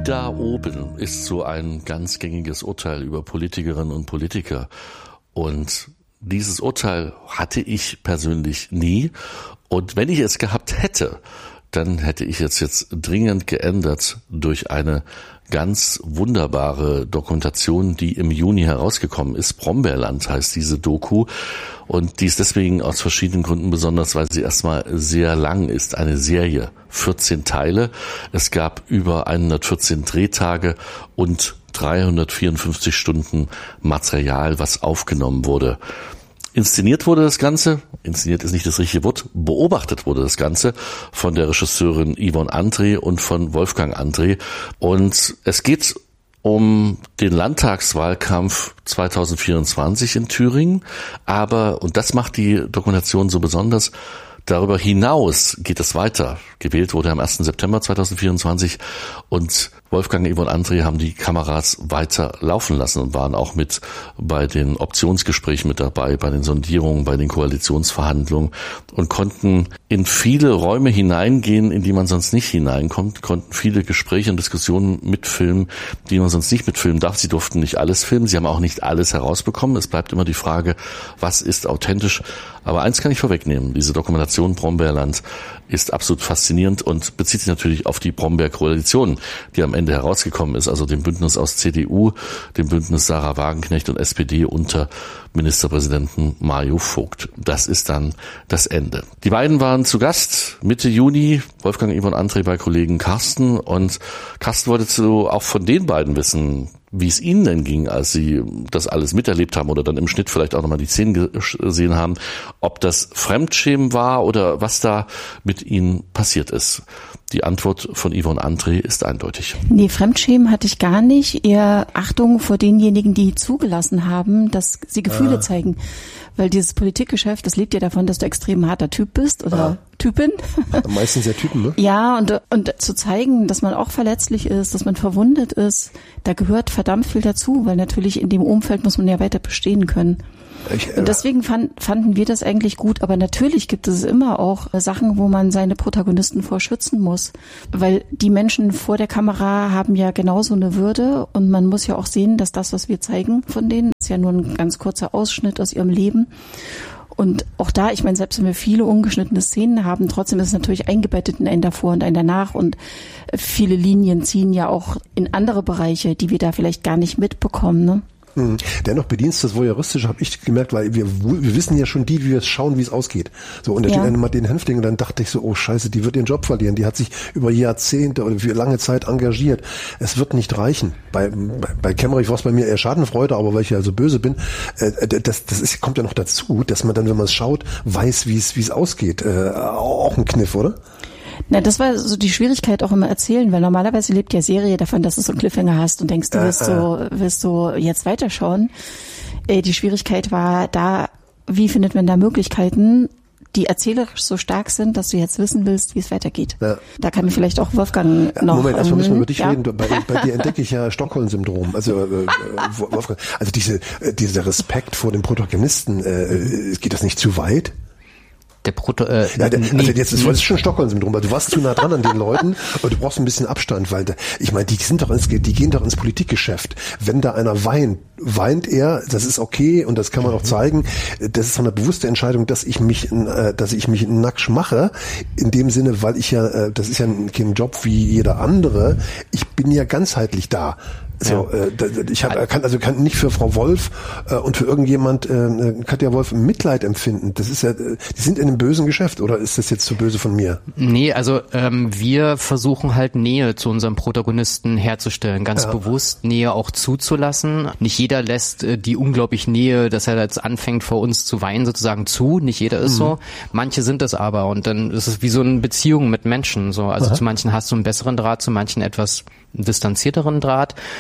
da oben ist so ein ganz gängiges Urteil über Politikerinnen und Politiker. Und dieses Urteil hatte ich persönlich nie. Und wenn ich es gehabt hätte, dann hätte ich es jetzt dringend geändert durch eine ganz wunderbare Dokumentation, die im Juni herausgekommen ist. Brombeerland heißt diese Doku. Und die ist deswegen aus verschiedenen Gründen besonders, weil sie erstmal sehr lang ist. Eine Serie, 14 Teile. Es gab über 114 Drehtage und 354 Stunden Material, was aufgenommen wurde. Inszeniert wurde das Ganze, inszeniert ist nicht das richtige Wort, beobachtet wurde das Ganze von der Regisseurin Yvonne André und von Wolfgang André. Und es geht um den Landtagswahlkampf 2024 in Thüringen. Aber, und das macht die Dokumentation so besonders, darüber hinaus geht es weiter. Gewählt wurde am 1. September 2024 und Wolfgang und Yvonne André haben die Kameras weiter laufen lassen und waren auch mit bei den Optionsgesprächen mit dabei, bei den Sondierungen, bei den Koalitionsverhandlungen und konnten in viele Räume hineingehen, in die man sonst nicht hineinkommt, konnten viele Gespräche und Diskussionen mitfilmen, die man sonst nicht mitfilmen darf. Sie durften nicht alles filmen, sie haben auch nicht alles herausbekommen. Es bleibt immer die Frage, was ist authentisch. Aber eins kann ich vorwegnehmen, diese Dokumentation Brombeerland ist absolut faszinierend und bezieht sich natürlich auf die Brombeer-Koalition, die am Ende herausgekommen ist, also dem Bündnis aus CDU, dem Bündnis Sarah Wagenknecht und SPD unter Ministerpräsidenten Mario Vogt. Das ist dann das Ende. Die beiden waren zu Gast Mitte Juni, Wolfgang und Yvonne André bei Kollegen Carsten, und Carsten wollte auch von den beiden wissen, wie es ihnen denn ging, als sie das alles miterlebt haben oder dann im Schnitt vielleicht auch nochmal die Szenen gesehen haben, ob das Fremdschämen war oder was da mit ihnen passiert ist. Die Antwort von Yvonne André ist eindeutig. Nee, Fremdschämen hatte ich gar nicht. Eher Achtung vor denjenigen, die zugelassen haben, dass sie Gefühle zeigen. Weil dieses Politikgeschäft, das lebt ja davon, dass du extrem harter Typ bist oder Typin. Meistens ja Typen, ne? Ja, und zu zeigen, dass man auch verletzlich ist, dass man verwundet ist, da gehört verdammt viel dazu, weil natürlich in dem Umfeld muss man ja weiter bestehen können. Und deswegen fanden wir das eigentlich gut, aber natürlich gibt es immer auch Sachen, wo man seine Protagonisten vor schützen muss, weil die Menschen vor der Kamera haben ja genauso eine Würde und man muss ja auch sehen, dass das, was wir zeigen von denen, ist ja nur ein ganz kurzer Ausschnitt aus ihrem Leben. Und auch da, ich meine, selbst wenn wir viele ungeschnittene Szenen haben, trotzdem ist es natürlich eingebettet in ein davor und ein danach und viele Linien ziehen ja auch in andere Bereiche, die wir da vielleicht gar nicht mitbekommen, ne? Dennoch bedienst das Voyeuristische, habe ich gemerkt, weil wir wissen ja schon wie wir es schauen, wie es ausgeht. So, und den Hänfling, und dann dachte ich so, oh Scheiße, die wird ihren Job verlieren. Die hat sich über Jahrzehnte oder für lange Zeit engagiert. Es wird nicht reichen. Bei Kemmerich war es bei mir eher Schadenfreude, aber weil ich ja so böse bin, kommt ja noch dazu, dass man dann, wenn man es schaut, weiß, wie es ausgeht. Auch ein Kniff, oder? Na, das war so die Schwierigkeit auch im Erzählen, weil normalerweise lebt ja Serie davon, dass du so einen Cliffhanger hast und denkst, du willst du jetzt weiterschauen. Die Schwierigkeit war da, wie findet man da Möglichkeiten, die erzählerisch so stark sind, dass du jetzt wissen willst, wie es weitergeht. Ja. Da kann mir vielleicht auch Wolfgang noch... Moment, erstmal müssen wir über dich reden. Bei dir entdecke ich ja Stockholm-Syndrom. Also Wolfgang, also dieser Respekt vor dem Protagonisten, geht das nicht zu weit? Das ist schon Stockholm-Syndrom, weil du warst zu nah dran an den Leuten und du brauchst ein bisschen Abstand, weil ich meine, die gehen doch ins Politikgeschäft. Wenn da einer weint er, das ist okay und das kann man auch zeigen. Das ist so eine bewusste Entscheidung, dass ich mich nackt mache, in dem Sinne, weil ich ja, das ist ja kein Job wie jeder andere. Ich bin ja ganzheitlich da. So, ich kann nicht für Frau Wolf und für irgendjemand Katja Wolf Mitleid empfinden. Das ist ja, die sind in einem bösen Geschäft, oder ist das jetzt zu böse von mir? Nee, also wir versuchen halt Nähe zu unserem Protagonisten herzustellen, ganz bewusst Nähe auch zuzulassen. Nicht jeder lässt die unglaublich Nähe, dass er jetzt anfängt vor uns zu weinen sozusagen zu. Nicht jeder ist so. Manche sind es aber, und dann ist es wie so eine Beziehung mit Menschen. So, also zu manchen hast du einen besseren Draht, zu manchen etwas distanzierteren Draht.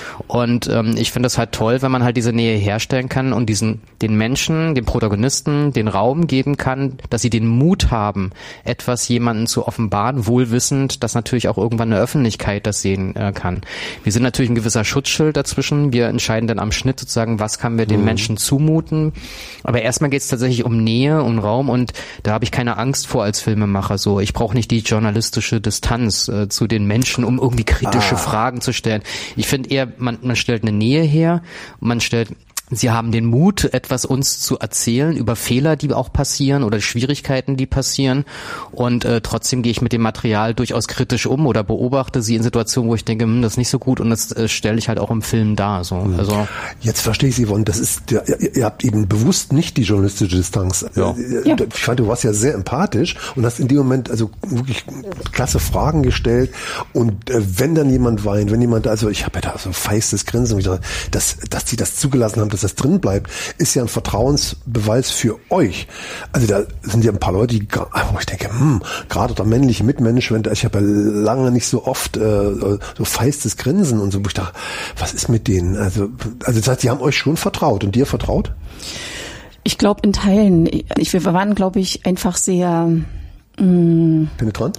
Und ich finde das halt toll, wenn man halt diese Nähe herstellen kann und den Menschen, den Protagonisten, den Raum geben kann, dass sie den Mut haben, etwas jemanden zu offenbaren, wohlwissend, dass natürlich auch irgendwann eine Öffentlichkeit das sehen kann. Wir sind natürlich ein gewisser Schutzschild dazwischen. Wir entscheiden dann am Schnitt sozusagen, was kann wir den Menschen zumuten. Aber erstmal geht es tatsächlich um Nähe, um Raum, und da habe ich keine Angst vor als Filmemacher. So, ich brauche nicht die journalistische Distanz zu den Menschen, um irgendwie kritische Fragen zu stellen. Ich finde eher, man stellt eine Nähe her, sie haben den Mut, etwas uns zu erzählen über Fehler, die auch passieren oder Schwierigkeiten, die passieren, und trotzdem gehe ich mit dem Material durchaus kritisch um oder beobachte sie in Situationen, wo ich denke, das ist nicht so gut, und das stelle ich halt auch im Film dar. So. Also jetzt verstehe ich Sie, Yvonne, das ist, ihr habt eben bewusst nicht die journalistische Distanz. Ja. Ich fand, du warst ja sehr empathisch und hast in dem Moment also wirklich klasse Fragen gestellt, und wenn dann jemand weint, also ich habe ja da so ein feistes Grinsen, dass die das zugelassen haben, dass das drin bleibt, ist ja ein Vertrauensbeweis für euch. Also da sind ja ein paar Leute, wo ich denke, gerade der männliche Mitmensch, ich habe ja lange nicht so oft so feistes Grinsen und so, wo ich dachte, was ist mit denen? Also das heißt, die haben euch schon vertraut, und dir vertraut? Ich glaube in Teilen. Wir waren, glaube ich, einfach sehr penetrant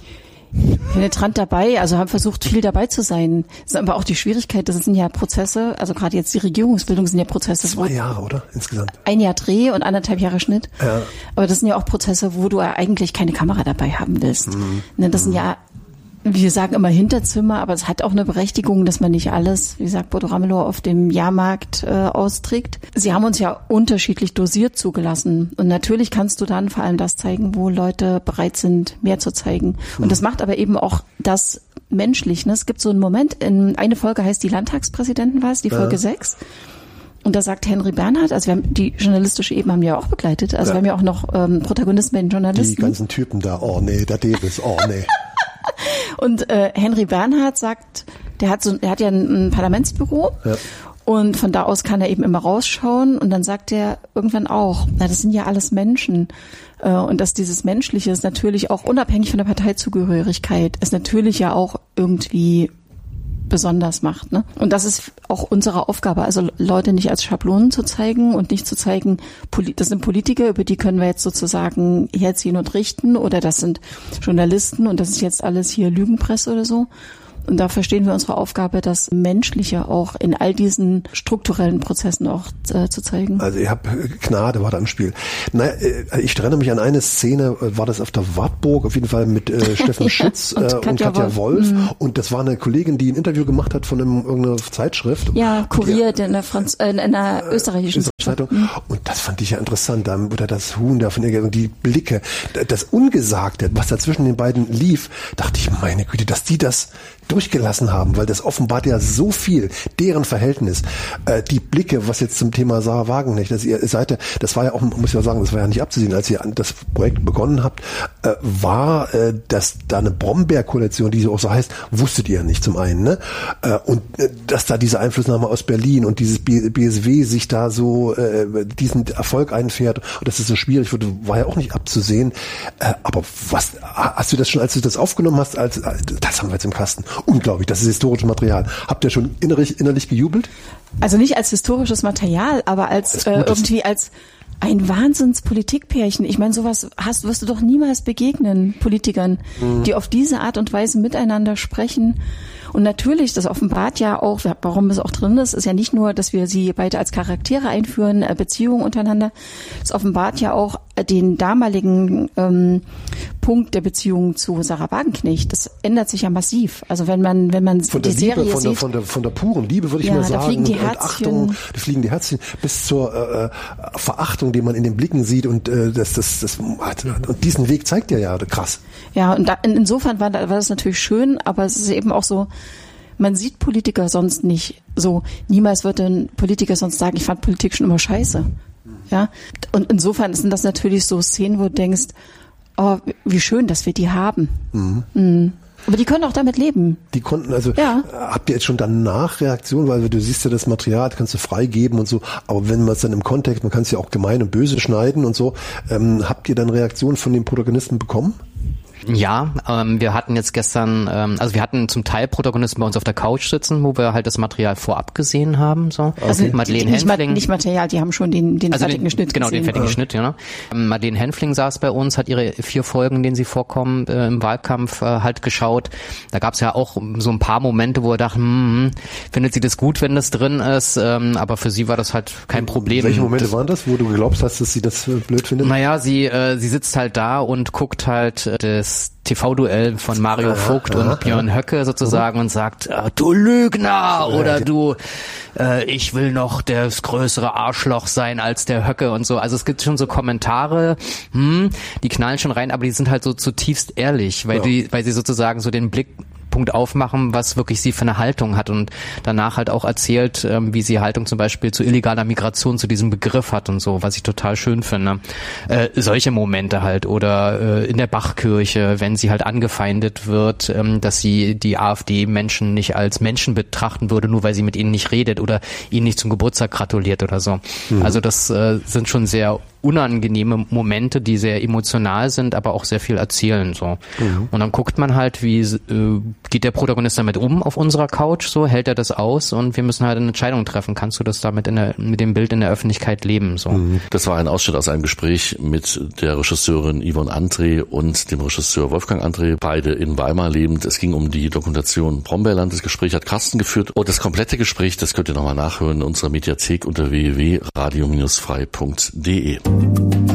dabei, also haben versucht, viel dabei zu sein. Das ist aber auch die Schwierigkeit, das sind ja Prozesse, also gerade jetzt die Regierungsbildung sind ja Prozesse. 2 Jahre, oder? Insgesamt. 1 Jahr Dreh und 1,5 Jahre Schnitt. Ja. Aber das sind ja auch Prozesse, wo du eigentlich keine Kamera dabei haben willst. Das sind ja, wir sagen immer Hinterzimmer, aber es hat auch eine Berechtigung, dass man nicht alles, wie sagt Bodo Ramelow, auf dem Jahrmarkt austrägt. Sie haben uns ja unterschiedlich dosiert zugelassen. Und natürlich kannst du dann vor allem das zeigen, wo Leute bereit sind, mehr zu zeigen. Und das macht aber eben auch das menschlich. Ne? Es gibt so einen Moment, eine Folge heißt die Landtagspräsidentenwahl, die Folge 6. Und da sagt Henry Bernhard, also wir haben die journalistische Ebene haben wir ja auch begleitet, also wir haben ja auch noch Protagonisten bei den Journalisten. Die ganzen Typen da, oh nee, der Davis, oh nee. Und Henry Bernhard sagt, er hat ja ein Parlamentsbüro, und von da aus kann er eben immer rausschauen, und dann sagt er irgendwann auch, das sind ja alles Menschen, und dass dieses Menschliche ist natürlich auch unabhängig von der Parteizugehörigkeit, ist natürlich ja auch irgendwie besonders macht. Ne? Und das ist auch unsere Aufgabe, also Leute nicht als Schablonen zu zeigen und nicht zu zeigen, das sind Politiker, über die können wir jetzt sozusagen herziehen und richten, oder das sind Journalisten und das ist jetzt alles hier Lügenpresse oder so. Und da verstehen wir unsere Aufgabe, das Menschliche auch in all diesen strukturellen Prozessen auch zu zeigen. Also ihr habt Gnade, war da im Spiel. Naja, ich erinnere mich an eine Szene, war das auf der Wartburg, auf jeden Fall mit Steffen Schütz und Katja Wolf. Und das war eine Kollegin, die ein Interview gemacht hat von irgendeiner Zeitschrift. Ja, Kurier in einer österreichischen Zeitung. Und das fand ich ja interessant. Da wurde das Huhn da von ihr, und die Blicke, das Ungesagte, was da zwischen den beiden lief, dachte ich, meine Güte, dass die das durchgelassen haben, weil das offenbart ja so viel, deren Verhältnis. Die Blicke, was jetzt zum Thema Sarah Wagenknecht, dass ihr Seite, das war ja auch, muss ich ja sagen, das war ja nicht abzusehen, als ihr das Projekt begonnen habt, war, dass da eine Brombeer-Koalition, die auch so heißt, wusstet ihr ja nicht zum einen, ne? Und dass da diese Einflussnahme aus Berlin und dieses BSW sich da so diesen Erfolg einfährt und dass es so schwierig wird, war ja auch nicht abzusehen. Aber was, hast du das schon, als du das aufgenommen hast, das haben wir jetzt im Kasten. Unglaublich, das ist historisches Material. Habt ihr schon innerlich gejubelt? Also nicht als historisches Material, aber als irgendwie als ein Wahnsinns-Politikpärchen. Ich meine, sowas wirst du doch niemals begegnen, Politikern, die auf diese Art und Weise miteinander sprechen. Und natürlich, das offenbart ja auch, warum es auch drin ist ja nicht nur, dass wir sie beide als Charaktere einführen, Beziehungen untereinander. Es offenbart ja auch den damaligen Punkt der Beziehung zu Sarah Wagenknecht. Das ändert sich ja massiv. Also wenn man von die Serie Liebe, sieht, von der puren Liebe würde ich mal sagen, da fliegen die und Achtung, da fliegen die Herzchen bis zur Verachtung, die man in den Blicken sieht, und und diesen Weg zeigt ja krass. Ja, und insofern war das natürlich schön, aber es ist eben auch so, man sieht Politiker sonst nicht so. Niemals wird ein Politiker sonst sagen, ich fand Politik schon immer scheiße. Ja, und insofern sind das natürlich so Szenen, wo du denkst, oh, wie schön, dass wir die haben. Aber die können auch damit leben. Die konnten, also, habt ihr jetzt schon danach Reaktionen, weil du siehst ja das Material, kannst du freigeben und so, aber wenn man es dann im Kontext, man kann es ja auch gemein und böse schneiden und so, habt ihr dann Reaktionen von den Protagonisten bekommen? Ja, wir hatten jetzt gestern, also wir hatten zum Teil Protagonisten bei uns auf der Couch sitzen, wo wir halt das Material vorab gesehen haben. So. Also Madeleine Hänfling. Nicht Material, die haben schon den fertigen Schnitt Genau, gesehen. den fertigen Schnitt, ja. Madeleine Hänfling saß bei uns, hat ihre 4 Folgen, in denen sie vorkommen, im Wahlkampf halt geschaut. Da gab es ja auch so ein paar Momente, wo er dachte, findet sie das gut, wenn das drin ist, aber für sie war das halt kein Problem. Welche Momente waren das, wo du geglaubt hast, dass sie das blöd findet? Naja, sie sitzt halt da und guckt halt das TV-Duell von Mario Vogt und Björn Höcke sozusagen und sagt, du Lügner oder du, ich will noch das größere Arschloch sein als der Höcke und so. Also es gibt schon so Kommentare, die knallen schon rein, aber die sind halt so zutiefst ehrlich, weil sie sozusagen so den Blickpunkt aufmachen, was wirklich sie für eine Haltung hat und danach halt auch erzählt, wie sie Haltung zum Beispiel zu illegaler Migration, zu diesem Begriff hat und so, was ich total schön finde. Solche Momente halt oder in der Bachkirche, wenn sie halt angefeindet wird, dass sie die AfD-Menschen nicht als Menschen betrachten würde, nur weil sie mit ihnen nicht redet oder ihnen nicht zum Geburtstag gratuliert oder so. Also das sind schon sehr unangenehme Momente, die sehr emotional sind, aber auch sehr viel erzählen so. Und dann guckt man halt, wie geht der Protagonist damit um auf unserer Couch, so hält er das aus und wir müssen halt eine Entscheidung treffen. Kannst du das damit mit dem Bild in der Öffentlichkeit leben? So. Das war ein Ausschnitt aus einem Gespräch mit der Regisseurin Yvonne André und dem Regisseur Wolfgang André, beide in Weimar lebend. Es ging um die Dokumentation Brombeerland. Das Gespräch hat Carsten geführt und das komplette Gespräch, das könnt ihr nochmal nachhören in unserer Mediathek unter www.radio-frei.de.